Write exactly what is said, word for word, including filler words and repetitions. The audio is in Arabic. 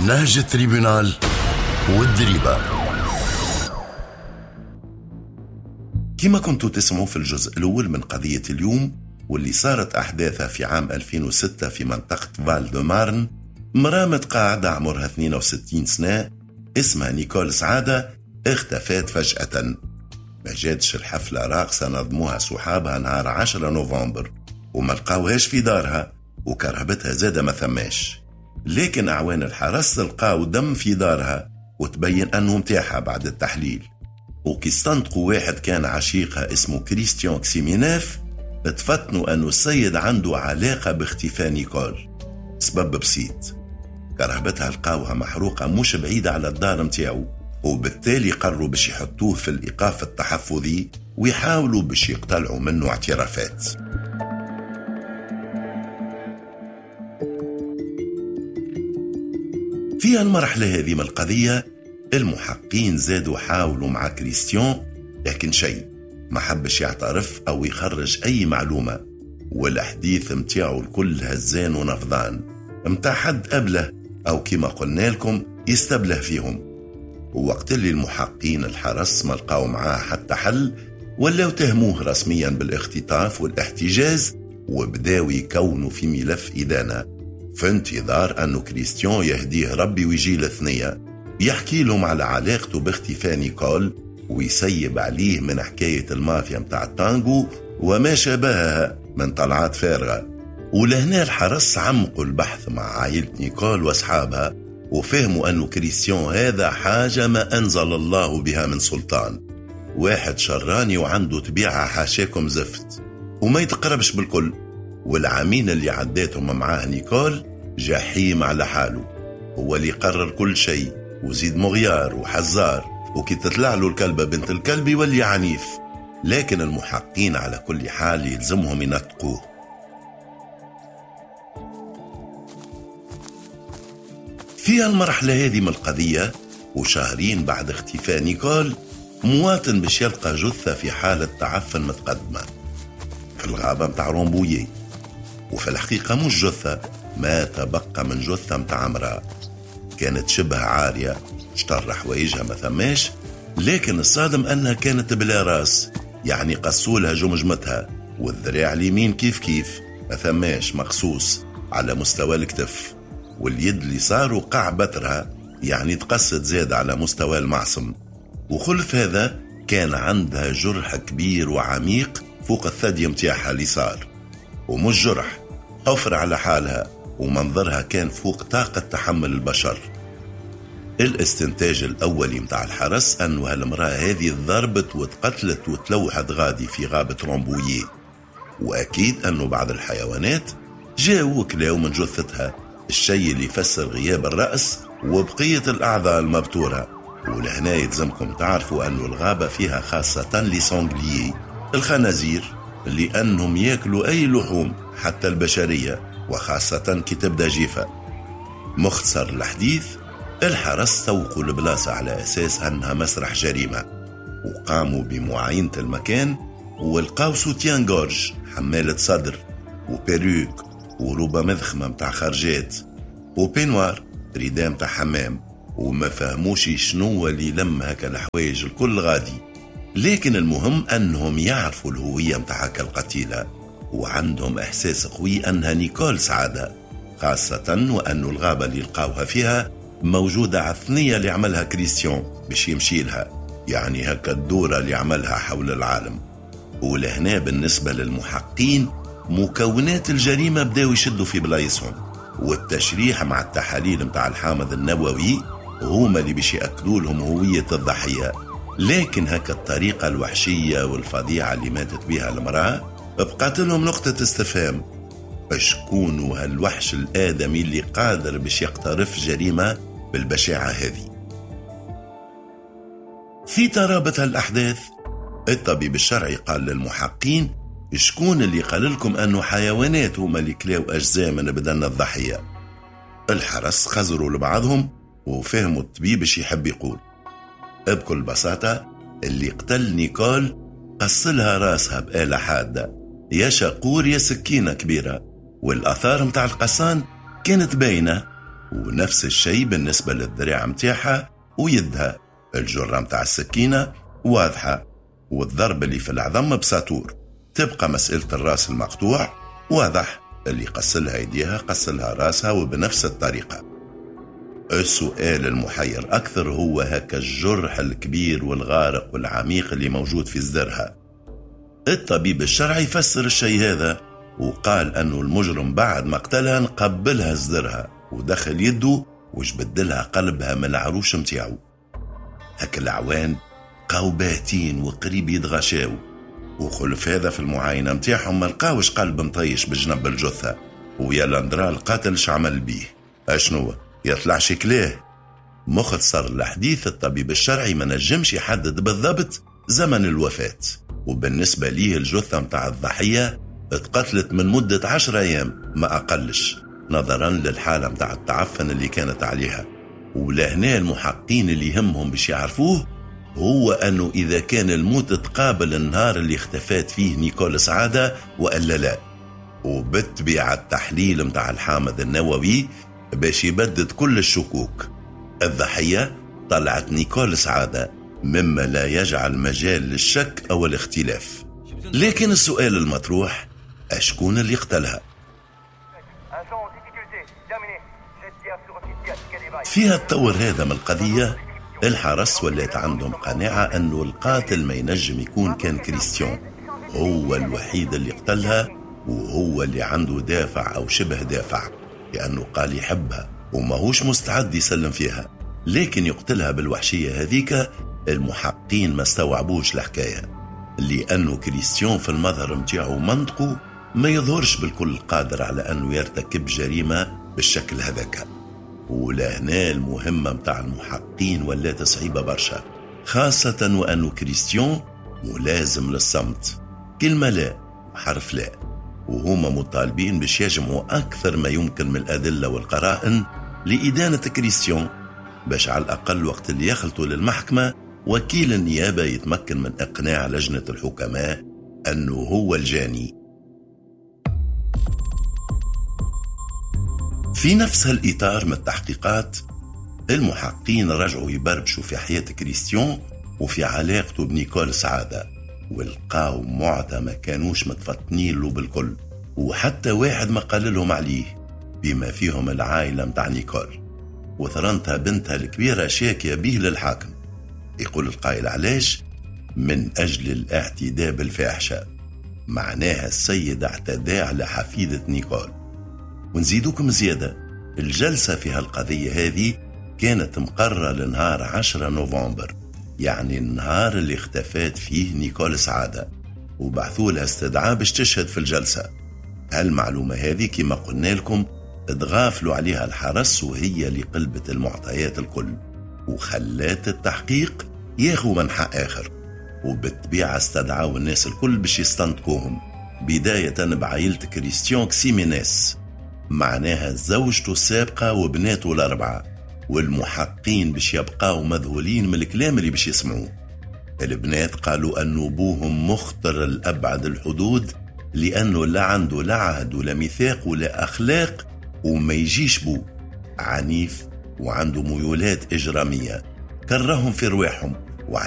نهج التريبونال والدريبة. كما كنتوا تسمعوا في الجزء الأول من قضية اليوم واللي صارت أحداثها في عام ألفين وستة في منطقة فال دو مارن، مرأة متقاعدة عمرها اثنين وستين سنة اسمها نيكول سعادة اختفت فجأة. ما جاتش الحفلة راقصة نظموها صحابها نهار عشرة نوفمبر وما لقاوهاش في دارها، وكرهبتها زادة ما ثماش. لكن أعوان الحرس لقاو دم في دارها وتبين أنه متاحها بعد التحليل. وكي استنطقوا واحد كان عشيقها اسمه كريستيان كسيميناف، اتفتنوا أنه السيد عنده علاقة باختفاء نيكول. سبب بسيط، كرهبتها لقاوها محروقة مش بعيدة على الدار متاعو، وبالتالي قرروا باش يحطوه في الإيقاف التحفظي ويحاولوا باش يقتلعوا منه اعترافات. في المرحلة هذه من القضية المحققين زادوا حاولوا مع كريستيان، لكن شيء ما حبش يعترف أو يخرج أي معلومة، والأحديث متاعه الكل هزان ونفضان متاع حد قبله أو كما قلنا لكم يستبله فيهم. ووقت اللي المحققين الحرس ما لقاو معاه حتى حل ولاو تهموه رسميا بالاختطاف والاحتجاز، وبداو يكونوا في ملف إدانة في انتظار أنه كريستيان يهديه ربي ويجي لثنية يحكي لهم على علاقته باختفاء نيكول ويسيب عليه من حكاية المافيا متاع التانجو وما شابهها من طلعات فارغة. ولهنا الحرس عمقوا البحث مع عائلة نيكول واصحابها وفهموا أنه كريستيان هذا حاجة ما أنزل الله بها من سلطان، واحد شراني وعنده طبيعة حاشاكم زفت وما يتقربش بالكل. والعامين اللي عداتهم معاه نيكول جحيم على حاله، هو اللي قرر كل شيء وزيد مغيار وحزار، وكي تطلع له الكلبة بنت الكلب يولي عنيف. لكن المحققين على كل حال يلزمهم ينطقوه. في المرحلة هذه من القضية وشهرين بعد اختفاء نيكول، مواطن باش يلقى جثة في حالة تعفن متقدمة في الغابة متاع رومبويي، وفي الحقيقة مش جثة، ما تبقى من جثة متاع امرأة كانت شبه عارية، اشتر حوايجها ما ثماش، لكن الصادم أنها كانت بلا راس، يعني قصولها جمجمتها، والذراع اليمين كيف كيف ما ثماش مقصوص على مستوى الكتف، واليد اللي صار وقع بترها يعني تقصد زاد على مستوى المعصم. وخلف هذا كان عندها جرح كبير وعميق فوق الثدي متاعها اللي صار، ومش جرح، حفر على حالها، ومنظرها كان فوق طاقة تحمل البشر. الاستنتاج الأولي متاع الحرس أنه هالمرأة هذه ضربت وتقتلت وتلوحت غادي في غابة رومبويي، وأكيد أنه بعض الحيوانات جاءوا وكلاو من جثتها، الشيء اللي يفسر غياب الرأس وبقية الأعضاء المبتورة. ولهنا يلزمكم تعرفوا أنه الغابة فيها خاصة لسونغليي الخنازير اللي أنهم يأكلوا أي لحوم حتى البشرية، وخاصة كي تبدأ جيفة. مختصر الحديث، الحرس سوقوا البلاصة على أساس أنها مسرح جريمة، وقاموا بمعاينة المكان ولقاو سوتيان جورج حمالة صدر وبيروك وروبة مذخمة متاع خرجات وبينوار ريدام متاع حمام، وما فهموش شنو اللي لم هكا الحوايج الكل غادي. لكن المهم أنهم يعرفوا الهوية متاع هكا القتيلة، وعندهم إحساس قوي أنها نيكول سعادة، خاصة وأن الغابة اللي لقاوها فيها موجودة على الثنية اللي عملها كريستيان باش يمشي لها، يعني هكا الدورة اللي عملها حول العالم. ولهنا بالنسبة للمحققين مكونات الجريمة بداوا يشدوا في بلايصهم، والتشريح مع التحاليل متاع الحامض النووي هما اللي باش يأكدوا لهم هوية الضحية. لكن هكا الطريقة الوحشية والفظيعة اللي ماتت بها المرأة بقات لهم نقطة استفهام، شكون هالوحش الآدمي اللي قادر باش يقترف جريمة بالبشاعة هذه؟ في ترابط الأحداث الطبيب الشرعي قال للمحققين شكون اللي قال لكم أنه حيوانات هما اللي كلاو أجزاء من بدن الضحية؟ الحرس خزروا لبعضهم وفهموا الطبيب اش يحب يقول. بكل بساطة اللي قتل نيكول قصلها راسها بآلة حادة، يا شاقور يا سكينة كبيرة، والآثار متاع القصان كانت باينة، ونفس الشيء بالنسبة للذراع متاعها ويدها، الجرة متاع السكينة واضحة، والضرب اللي في العظم بساطور. تبقى مسألة الراس المقطوع واضح، اللي قسلها يديها قسلها راسها وبنفس الطريقة. السؤال المحير أكثر هو هكا الجرح الكبير والغارق والعميق اللي موجود في صدرها. الطبيب الشرعي يفسر الشيء هذا وقال أنه المجرم بعد ما قتلها نقبلها صدرها ودخل يده وجبدلها قلبها من العروش متاعو. هكا العوان قاو باتين وقريب يتغشاو، وخلف هذا في المعاينة متاعهم ما لقاوش قلب مطيش بجنب الجثة. ويا لاندرا القاتل شعمل بيه اشنو يطلع شكلاه. مختصر الحديث الطبيب الشرعي ما نجمش يحدد بالضبط زمن الوفاة، وبالنسبة ليه الجثة متاع الضحية اتقتلت من مدة عشر أيام ما أقلش، نظرا للحالة متاع التعفن اللي كانت عليها. ولهنا المحققين اللي يهمهم باش يعرفوه هو أنه إذا كان الموت تقابل النهار اللي اختفت فيه نيكول سعادة وإلا لا. وبالطبيعة التحليل متاع الحامض النووي باش يبدد كل الشكوك. الضحية طلعت نيكول سعادة، مما لا يجعل مجال للشك أو الاختلاف. لكن السؤال المطروح أشكون اللي قتلها؟ فيها التطور هذا من القضية الحرس ولات عندهم قناعة أنه القاتل ما ينجم يكون كان كريستيان، هو الوحيد اللي قتلها وهو اللي عنده دافع أو شبه دافع، لأنه قال يحبها وما هوش مستعد يسلم فيها. لكن يقتلها بالوحشية هذيك المحققين ما استوعبوش الحكاية، لأنه كريستيان في المظهر متاعه منطقه ما يظهرش بالكل قادر على أنه يرتكب جريمة بالشكل هذاك. ولهنا المهمة متاع المحققين ولات صعيبة برشا، خاصة وأنه كريستيان ملازم للصمت، كلمة لا وحرف لا، وهما مطالبين باش يجمعوا أكثر ما يمكن من الأدلة والقرائن لإدانة كريستيان، باش على الأقل وقت اللي يخلطوا للمحكمة وكيل النيابة يتمكن من إقناع لجنة الحكماء أنه هو الجاني. في نفس هالإطار من التحقيقات المحققين رجعوا يبربشوا في حياة كريستيان وفي علاقته بنيكول سعادة، والقاو معطى ما كانوش متفطنين له بالكل، وحتى واحد ما قال لهم عليه، بما فيهم العائلة متاع نيكول وثرنتها بنتها الكبيرة شاكية به للحاكم. يقول القائل علاش؟ من أجل الاعتداء بالفاحشة، معناها السيد اعتدى على حفيدة نيكول. ونزيدوكم زيادة، الجلسة في هالقضية هذه كانت مقررة لنهار عشرة نوفمبر، يعني النهار اللي اختفت فيه نيكول سعادة، وبعثوا لها استدعاء باش تشهد في الجلسة. هالمعلومة هذه كما قلنا لكم اتغافلوا عليها الحرس، وهي اللي قلبت المعطيات الكل وخلات التحقيق ياخو منحى آخر. وبالطبيعة استدعوا الناس الكل باش يستنطقوهم، بداية بعائلة كريستيان كسيمينيس، معناها زوجته السابقة وبناته الأربعة، والمحققين باش يبقاو مذهولين من الكلام اللي باش يسمعوه. البنات قالوا أنه بوهم مخطر الأبعد الحدود، لأنه لا عنده لا عهد ولا ميثاق ولا أخلاق، وما يجيش بو عنيف وعنده ميولات إجرامية، كرههم في رواحهم